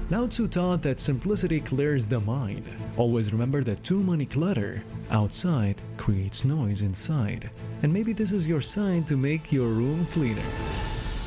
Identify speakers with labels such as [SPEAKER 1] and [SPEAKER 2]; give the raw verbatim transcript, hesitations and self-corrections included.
[SPEAKER 1] Lao Tzu taught that simplicity clears the mind. Always remember that too many clutter outside creates noise inside. And maybe this is your sign to make your room cleaner.